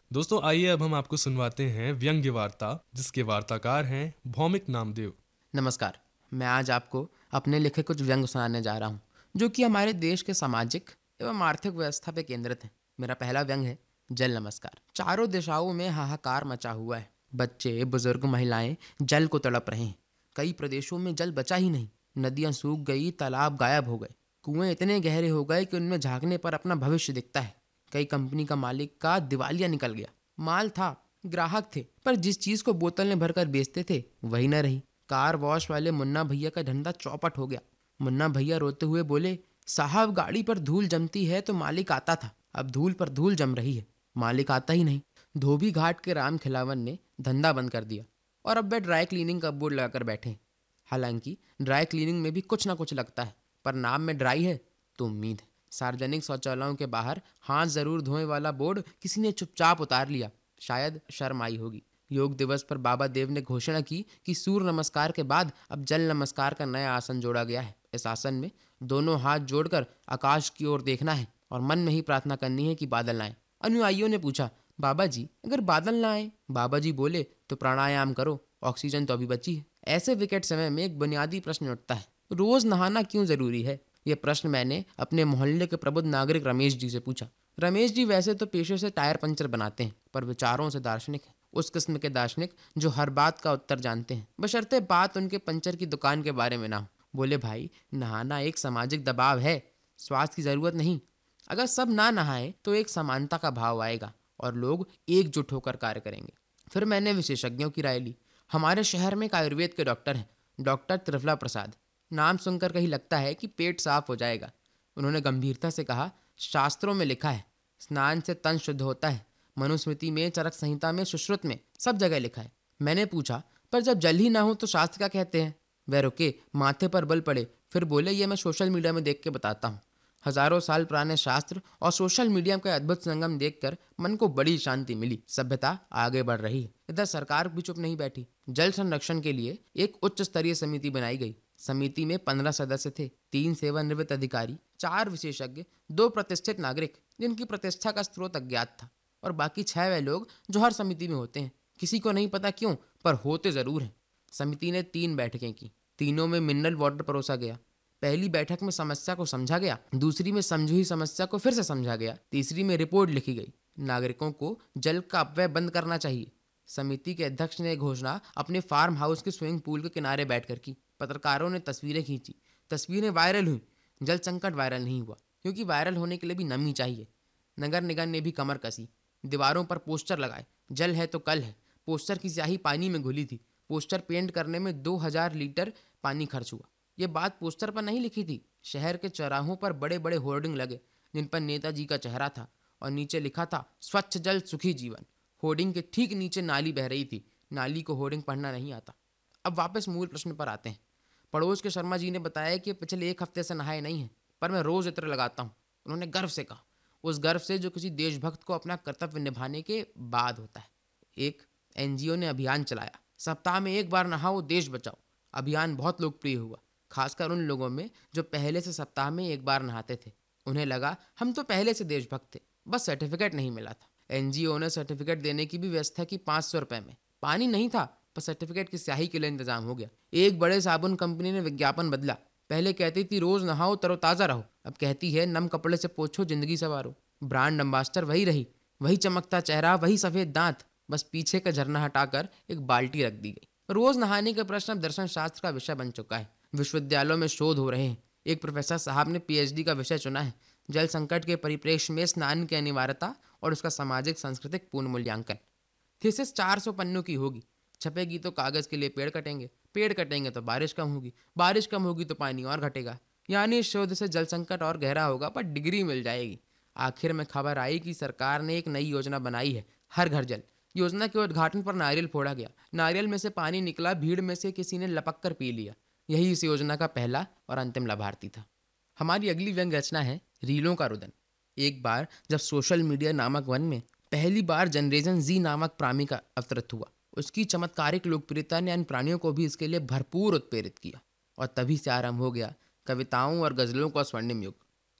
दोस्तों आइए अब हम आपको सुनवाते हैं व्यंग्य वार्ता जिसके वार्ताकार हैं भौमिक नामदेव। नमस्कार। मैं आज आपको अपने लिखे कुछ व्यंग सुनाने जा रहा हूँ जो कि हमारे देश के सामाजिक एवं आर्थिक व्यवस्था पे केंद्रित है। मेरा पहला व्यंग है जल नमस्कार। चारों दिशाओं में हाहाकार मचा हुआ है। बच्चे, बुजुर्ग, महिलाएं जल को तड़प रहे हैं। कई प्रदेशों में जल बचा ही नहीं। नदियां सूख गई, तालाब गायब हो गए, कुएं इतने गहरे हो गए कि उनमें झांकने पर अपना भविष्य दिखता है। कई कंपनी का मालिक का दिवालिया निकल गया। माल था, ग्राहक थे, पर जिस चीज को बोतल में भरकर बेचते थे वही न रही। कार वॉश वाले मुन्ना भैया का धंधा चौपट हो गया। मुन्ना भैया रोते हुए बोले, साहब गाड़ी पर धूल जमती है तो मालिक आता था, अब धूल पर धूल जम रही है, मालिक आता ही नहीं। धोबी घाट के राम खिलावन ने धंधा बंद कर दिया और अब वे ड्राई क्लीनिंग का बोर्ड लगाकर बैठे हैं। हालांकि ड्राई क्लीनिंग में भी कुछ ना कुछ लगता है, पर नाम में ड्राई है तो उम्मीद है। सार्वजनिक शौचालयों के बाहर हाथ जरूर धोए वाला बोर्ड किसी ने चुपचाप उतार लिया, शायद शर्म आई होगी। योग दिवस पर बाबा देव ने घोषणा की कि सूर्य नमस्कार के बाद अब जल नमस्कार का नया आसन जोड़ा गया है। इस आसन में दोनों हाथ जोड़कर आकाश की ओर देखना है और मन में ही प्रार्थना करनी है कि बादल आए। अनुयायियों ने पूछा, बाबा जी अगर बादल ना आए? बाबा जी बोले, तो प्राणायाम करो, ऑक्सीजन तो अभी बची है। ऐसे विकट समय में एक बुनियादी प्रश्न उठता है, रोज नहाना क्यों जरूरी है? यह प्रश्न मैंने अपने मोहल्ले के प्रबुद्ध नागरिक रमेश जी से पूछा। रमेश जी वैसे तो पेशे से टायर पंचर बनाते हैं, पर विचारों से दार्शनिक हैं। उस किस्म के दार्शनिक जो हर बात का उत्तर जानते हैं, बशर्ते बात उनके पंचर की दुकान के बारे में ना हो। बोले, भाई नहाना एक सामाजिक दबाव है, स्वास्थ्य की जरूरत नहीं। अगर सब ना नहाए तो एक समानता का भाव आएगा और लोग एकजुट होकर कार्य करेंगे। फिर मैंने विशेषज्ञों की राय ली। हमारे शहर में एक आयुर्वेद के डॉक्टर हैं, डॉक्टर त्रिफला प्रसाद। नाम सुनकर कहीं लगता है कि पेट साफ हो जाएगा। उन्होंने गंभीरता से कहा, शास्त्रों में लिखा है स्नान से तन शुद्ध होता है। मनुस्मृति में, चरक संहिता में, सुश्रुत में, सब जगह लिखा है। मैंने पूछा, पर जब जल ही ना हो तो शास्त्र क्या कहते हैं? वे रुके, माथे पर बल पड़े, फिर बोले, ये मैं सोशल मीडिया में देख के बताता हूँ। हजारों साल पुराने शास्त्र और सोशल मीडिया का अद्भुत संगम देखकर मन को बड़ी शांति मिली। सभ्यता आगे बढ़ रही है। इधर सरकार भी चुप नहीं बैठी। जल संरक्षण के लिए एक उच्च स्तरीय समिति बनाई गई। समिति में 15 सदस्य थे, 3 सेवानिवृत्त अधिकारी, 4 विशेषज्ञ, 2 प्रतिष्ठित नागरिक जिनकी प्रतिष्ठा का स्रोत अज्ञात था, और बाकी 6 वे लोग जो हर समिति में होते हैं। किसी को नहीं पता क्यों, पर होते जरूर हैं। समिति ने 3 बैठकें की। तीनों में मिनरल वाटर परोसा गया। पहली बैठक में समस्या को समझा गया, दूसरी में समझी हुई समस्या को फिर से समझा गया, तीसरी में रिपोर्ट लिखी गई। नागरिकों को जल का अपव्यय बंद करना चाहिए। समिति के अध्यक्ष ने घोषणा अपने फार्म हाउस के स्विमिंग पूल के किनारे बैठकर की। पत्रकारों ने तस्वीरें खींची, तस्वीरें वायरल हुई। जल संकट वायरल नहीं हुआ, क्योंकि वायरल होने के लिए भी नमी चाहिए। नगर निगम ने भी कमर कसी, दीवारों पर पोस्टर लगाए, जल है तो कल है। पोस्टर की स्याही पानी में घुली थी। पोस्टर पेंट करने में 2000 लीटर पानी खर्च हुआ। ये बात पोस्टर पर नहीं लिखी थी। शहर के चौराहों पर बड़े बड़े होर्डिंग लगे, जिन पर नेताजी का चेहरा था और नीचे लिखा था, स्वच्छ जल सुखी जीवन। होर्डिंग के ठीक नीचे नाली बह रही थी। नाली को होर्डिंग पढ़ना नहीं आता। अब वापस मूल प्रश्न पर आते हैं। पड़ोस के शर्मा जी ने बताया कि पिछले 1 हफ्ते से नहाए नहीं हैं, पर मैं रोज इत्र लगाता हूँ। उन्होंने गर्व से कहा, उस गर्व से जो किसी देशभक्त को अपना कर्तव्य निभाने के बाद होता है। एक एनजीओ ने अभियान चलाया, सप्ताह में 1 बार नहाओ देश बचाओ। अभियान बहुत लोकप्रिय हुआ, खासकर उन लोगों में जो पहले से सप्ताह में 1 बार नहाते थे। उन्हें लगा हम तो पहले से देशभक्त थे, बस सर्टिफिकेट नहीं मिला था। एनजीओ ने सर्टिफिकेट देने की भी व्यवस्था की, 500 रुपए में। पानी नहीं था, पर सर्टिफिकेट की स्याही के लिए इंतजाम हो गया। एक बड़े साबुन कंपनी ने विज्ञापन बदला। पहले कहती थी रोज नहाओ तरोताजा रहो, अब कहती है नम कपड़े से पोछो जिंदगी सवारो। ब्रांड अम्बास्टर वही रही, वही चमकता चेहरा, वही सफेद दांत, बस पीछे का झरना हटाकर एक बाल्टी रख दी गई। रोज नहाने का प्रश्न अब दर्शन शास्त्र का विषय बन चुका है। विश्वविद्यालयों में शोध हो रहे हैं। एक प्रोफेसर साहब ने पीएचडी का विषय चुना है, जल संकट के परिप्रेक्ष्य में स्नान की अनिवार्यता और उसका सामाजिक सांस्कृतिक पूर्ण मूल्यांकन। थीसिस 400 पन्नों की होगी। छपेगी तो कागज के लिए पेड़ कटेंगे, पेड़ कटेंगे तो बारिश कम होगी, बारिश कम होगी तो पानी और घटेगा। यानी इस शोध से जल संकट और गहरा होगा, पर डिग्री मिल जाएगी। आखिर में खबर आई कि सरकार ने एक नई योजना बनाई है, हर घर जल। योजना के उद्घाटन पर नारियल फोड़ा गया। नारियल में से पानी निकला, भीड़ में से किसी ने लपक कर पी लिया। यही इस योजना का पहला और अंतिम लाभार्थी था। हमारी अगली व्यंग रचना है रीलों का रुदन। एक बार जब सोशल मीडिया नामक वन में पहली बार जनरेशन जी नामक प्राणी का अवतरित हुआ, उसकी चमत्कारिक लोकप्रियता ने अन्य प्राणियों को भी इसके लिए भरपूर उत्प्रेरित किया। और तभी से आरंभ हो गया कविताओं और गजलों का स्वर्णिम युग।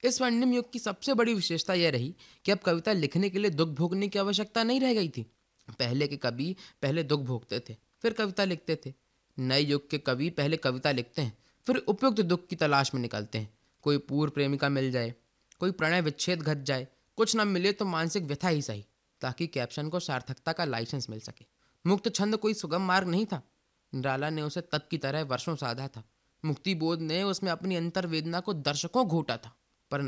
इस स्वर्णिम युग की सबसे बड़ी विशेषता यह रही कि अब कविता लिखने के लिए दुख भोगने की आवश्यकता नहीं रह गई थी। पहले के कवि पहले दुख भोगते थे, फिर कविता लिखते थे। नए युग के कवि पहले कविता लिखते हैं, फिर उपयुक्त दुख की तलाश में निकलते हैं। कोई पूर्व प्रेमिका मिल जाए, कोई प्रणय विच्छेद घट जाए, कुछ न मिले तो मानसिक व्यथा ही सही, ताकि कैप्शन को सार्थकता का लाइसेंस मिल सके। मुक्त छंद कोई सुगम मार्ग नहीं था। निराला ने उसे तप की तरह वर्षों साधा था। मुक्ति बोध ने उसमें अपनी अंतर्वेदना को दर्शकों घोटा था। पर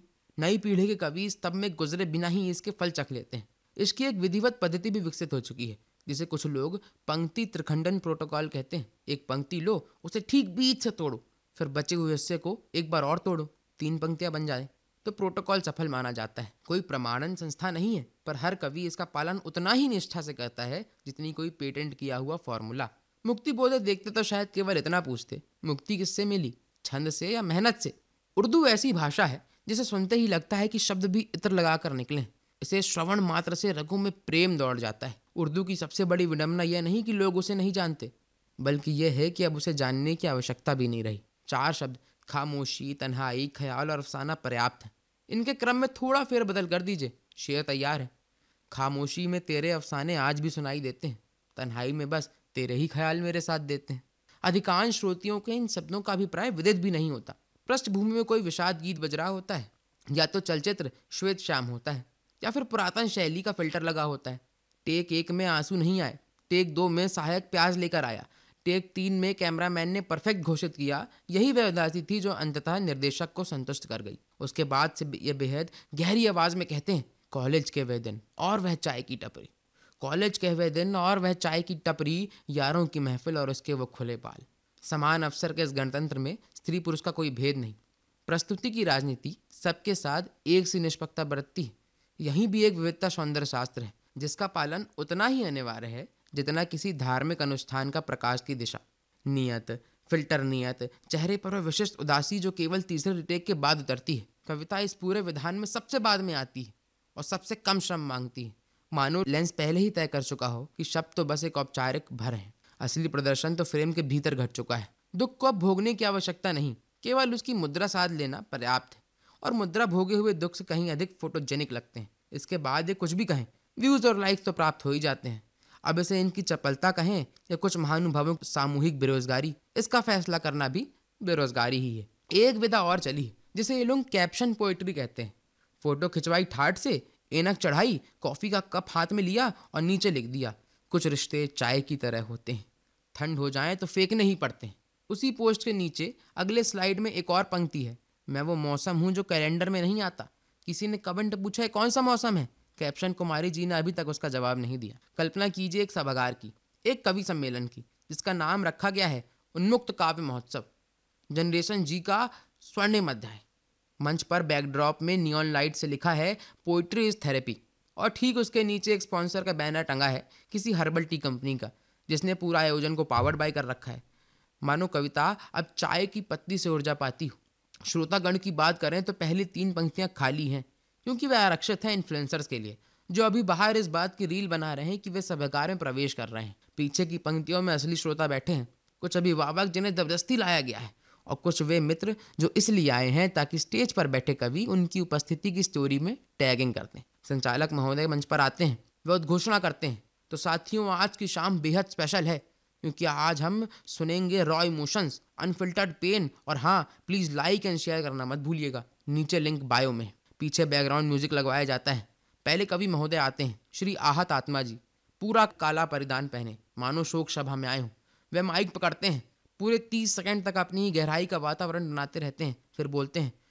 नई पीढ़ी के कवि इस तब में गुजरे बिना ही इसके फल चख लेते हैं। इसकी एक विधिवत पद्धति भी विकसित हो चुकी है, जिसे कुछ लोग पंक्ति त्रिखंडन प्रोटोकॉल कहते हैं। एक पंक्ति लो, उसे ठीक बीच से तोड़ो, फिर बचे हुए हिस्से को एक बार और तोड़ो, 3 पंक्तियां बन जाए तो प्रोटोकॉल सफल माना जाता है। कोई प्रमाणन संस्था नहीं है, पर हर कवि इसका पालन उतना ही निष्ठा से करता है जितनी कोई पेटेंट किया हुआ फॉर्मूला। मुक्ति बोधे देखते तो शायद केवल इतना पूछते, मुक्ति किससे मिली, छंद से या मेहनत से। उर्दू ऐसी भाषा है जिसे सुनते ही लगता है कि शब्द भी इत्र लगाकर निकले। इसे श्रवण मात्र से रगों में प्रेम दौड़ जाता है। उर्दू की सबसे बड़ी विडंबना यह नहीं कि लोग उसे नहीं जानते, बल्कि यह है कि अब उसे जानने की आवश्यकता भी नहीं रही। 4 शब्द खामोशी, तन्हाई, ख्याल और अफसाना पर्याप्त है। इनके क्रम में थोड़ा फेरबदल कर दीजिए, शेर तैयार है। खामोशी में तेरे अफसाने आज भी सुनाई देते हैं, तन्हाई में बस तेरे ही ख्याल मेरे साथ देते हैं। अधिकांश श्रोतियों के इन शब्दों का अभिप्राय विदित भी नहीं होता। पृष्ठभूमि में कोई विषाद गीत बज रहा होता है, या तो चलचित्र श्वेत श्याम होता है, या फिर पुरातन शैली का फिल्टर लगा होता है। टेक 1 में आंसू नहीं आए, टेक 2 में सहायक प्याज लेकर आया, टेक 3 में कैमरामैन ने परफेक्ट घोषित किया। यही वह उदासी थी जो अंततः निर्देशक को संतुष्ट कर गई। उसके बाद से ये बेहद गहरी आवाज में कहते हैं, कॉलेज के वह दिन और वह चाय की टपरी, कॉलेज के वह दिन और वह चाय की टपरी, यारों की महफिल और उसके वो खुले बाल। समान अवसर के इस गणतंत्र में स्त्री पुरुष का कोई भेद नहीं। प्रस्तुति की राजनीति सबके साथ एक सी निष्पक्षता बरतती है। यहीं भी एक विविधता सौंदर्य शास्त्र है, जिसका पालन उतना ही अनिवार्य है जितना किसी धार्मिक अनुष्ठान का प्रकाश की दिशा। नियत, फिल्टर नियत, चेहरे पर वह विशिष्ट उदासी जो केवल तीसरे रिटेक के बाद उतरती है। कविता इस पूरे विधान में सबसे बाद में आती है और सबसे कम श्रम मांगती है। मानो लेंस पहले ही तय कर चुका हो कि शब्द तो बस एक औपचारिक भर है, असली प्रदर्शन तो फ्रेम के भीतर घट चुका है। दुख को अब भोगने की आवश्यकता नहीं, केवल उसकी मुद्रा साध लेना पर्याप्त है। और मुद्रा भोगे हुए दुख से कहीं अधिक फोटोजेनिक लगते हैं। इसके बाद ये कुछ भी कहें, व्यूज और लाइक्स तो प्राप्त हो ही जाते हैं। अब इसे इनकी चपलता कहें या कुछ महानुभावों की सामूहिक बेरोजगारी, इसका फैसला करना भी बेरोजगारी ही है। एक विधा और चली जिसे ये लोग कैप्शन पोएट्री कहते हैं। फोटो खिंचवाई ठाट से, एनक चढ़ाई, कॉफी का कप हाथ में लिया और नीचे लिख दिया, कुछ रिश्ते चाय की तरह होते हैं, ठंड हो जाए तो फेंकने ही पड़ते हैं। उसी पोस्ट के नीचे अगले स्लाइड में एक और पंक्ति है, मैं वो मौसम हूँ जो कैलेंडर में नहीं आता। किसी ने कमेंट पूछा है कौन सा मौसम है, कैप्शन कुमारी जी ने अभी तक उसका जवाब नहीं दिया। कल्पना कीजिए एक सभागार की, एक कवि सम्मेलन की, जिसका नाम रखा गया है उन्मुक्त काव्य महोत्सव, जनरेशन जी का स्वर्णिम अध्याय। मंच पर बैकड्रॉप में नियॉन लाइट से लिखा है पोइट्री इज थेरेपी, और ठीक उसके नीचे एक स्पॉन्सर का बैनर टंगा है किसी हर्बल टी कंपनी का, जिसने पूरा आयोजन को पावर्ड बाय कर रखा है। मानो कविता अब चाय की पत्ती से ऊर्जा पाती हो। श्रोतागण की बात करें तो पहली 3 पंक्तियां खाली हैं, क्योंकि वे आरक्षित हैं इन्फ्लुएंसर्स के लिए, जो अभी बाहर इस बात की रील बना रहे हैं कि वे सभागार में प्रवेश कर रहे हैं। पीछे की पंक्तियों में असली श्रोता बैठे हैं, कुछ अभिभावक जिन्हें जबरदस्ती लाया गया है, और कुछ वे मित्र जो इसलिए आए हैं ताकि स्टेज पर बैठे कवि उनकी उपस्थिति की स्टोरी में टैगिंग करते हैं। संचालक महोदय मंच पर आते हैं, वे उद्घोषणा करते हैं, तो साथियों आज की शाम बेहद स्पेशल है, क्योंकि आज हम सुनेंगे रॉ इमोशंस, अनफिल्टर्ड पेन, और हाँ प्लीज़ लाइक एंड शेयर करना मत भूलिएगा, नीचे लिंक बायो में। पीछे बैकग्राउंड म्यूजिक लगवाया जाता है। पहले कवि महोदय आते हैं, श्री आहत आत्मा जी, पूरा काला परिधान पहने, मानो शोक सभा में आए हों। वे माइक पकड़ते हैं, पूरे 30 सेकंड तक अपनी ही गहराई का वातावरण बनाते रहते हैं, फिर बोलते हैं,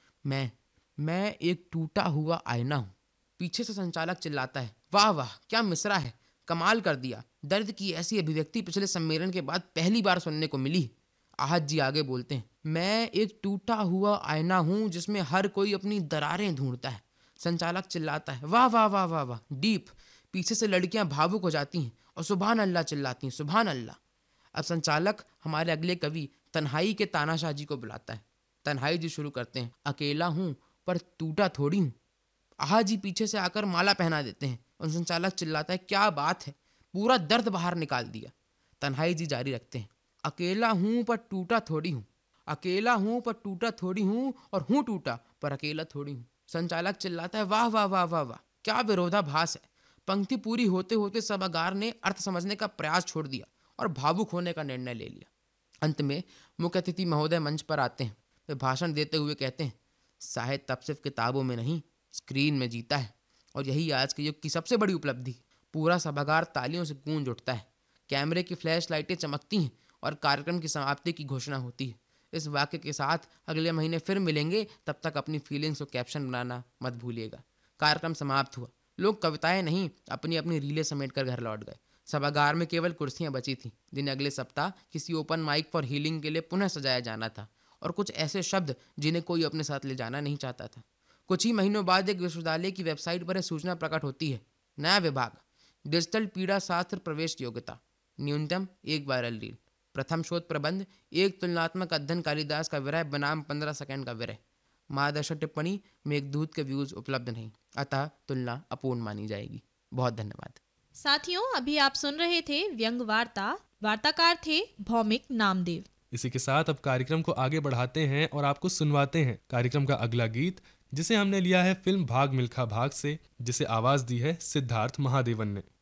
मैं एक टूटा हुआ आईना हूँ। पीछे से संचालक चिल्लाता है, वाह वाह क्या मिसरा है, कमाल कर दिया, दर्द की ऐसी अभिव्यक्ति पिछले सम्मेलन के बाद पहली बार सुनने को मिली। आहत जी आगे बोलते हैं, मैं एक टूटा हुआ आईना हूँ जिसमें हर कोई अपनी दरारें ढूंढता है। संचालक चिल्लाता है, वाह वाह वाह वाह वाह, डीप। पीछे से लड़कियां भावुक हो जाती हैं और सुभान अल्लाह चिल्लाती हैं, सुभान अल्लाह। अब संचालक हमारे अगले कवि तन्हाई के तानाशाह जी को बुलाता है। तन्हाई जी शुरू करते हैं, अकेला हूँ पर टूटा थोड़ी हूँ। आहा जी पीछे से आकर माला पहना देते हैं और संचालक चिल्लाता है, क्या बात है, पूरा दर्द बाहर निकाल दिया। तन्हाई जी जारी रखते हैं, अकेला हूँ पर टूटा थोड़ी हूँ। अकेला हूं पर टूटा थोड़ी हूं, और हूं टूटा पर अकेला थोड़ी हूं। संचालक चिल्लाता है, वाह वाह वाह वाह वाह, क्या विरोधाभास है। पंक्ति पूरी होते होते सभागार ने अर्थ समझने का प्रयास छोड़ दिया और भावुक होने का निर्णय ले लिया। अंत में मुख्य अतिथि महोदय मंच पर आते हैं। वे भाषण देते हुए कहते हैं, साहित्य अब सिर्फ किताबों में नहीं, स्क्रीन में जीता है, और यही आज के युग की सबसे बड़ी उपलब्धि। पूरा सभागार तालियों से गूंज उठता है। कैमरे की फ्लैश लाइटें चमकती हैं और कार्यक्रम की समाप्ति की घोषणा होती है। इस वाक्य के साथ अगले महीने फिर मिलेंगे, तब तक अपनी फीलिंग्स को कैप्शन बनाना मत भूलिएगा। कार्यक्रम समाप्त हुआ। लोग कविताएं नहीं, अपनी अपनी रीलें समेट कर घर लौट गए। सभागार में केवल कुर्सियां बची थीं, जिन्हें अगले सप्ताह किसी ओपन माइक फॉर हीलिंग के लिए पुनः सजाया जाना था, और कुछ ऐसे शब्द जिन्हें कोई अपने साथ ले जाना नहीं चाहता था। कुछ ही महीनों बाद एक विश्वविद्यालय की वेबसाइट पर यह सूचना प्रकट होती है, नया विभाग, डिजिटल पीड़ा शास्त्र प्रवेश योग्यता, न्यूनतम 1 वायरल रील, प्रथम शोध प्रबंध, एक तुलनात्मक अध्ययन कालिदास का विरह बनाम 15 सेकंड का विरह। मार्गदर्शक टिप्पणी, मेघदूत के व्यूज उपलब्ध नहीं, अतः तुलना अपूर्ण मानी जाएगी। बहुत धन्यवाद। साथियों, अभी आप सुन रहे थे व्यंग वार्ता। वार्ताकार थे भौमिक नामदेव। इसी के साथ अब कार्यक्रम को आगे बढ़ाते हैं और आपको सुनवाते हैं कार्यक्रम का अगला गीत, जिसे हमने लिया है फिल्म भाग मिल्खा भाग से, जिसे आवाज दी है सिद्धार्थ महादेवन ने।